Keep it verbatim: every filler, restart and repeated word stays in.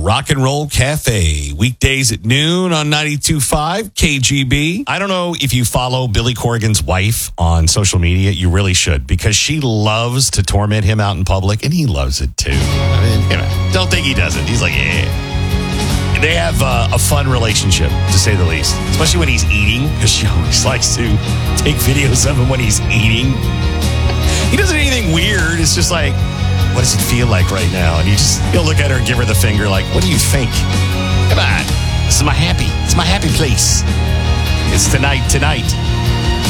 Rock and Roll Cafe. Weekdays at noon on ninety-two point five K G B. I don't know if you follow Billy Corrigan's wife on social media. You really should, because she loves to torment him out in public, and he loves it too. I mean, you know, don't think he doesn't. He's like, yeah. They have uh, a fun relationship, to say the least, especially when he's eating, because she always likes to take videos of him when he's eating. He doesn't do anything weird. It's just like, what does it feel like right now? And you just, he'll look at her and give her the finger like, what do you think? Come on. This is my happy. It's my happy place. It's tonight, tonight.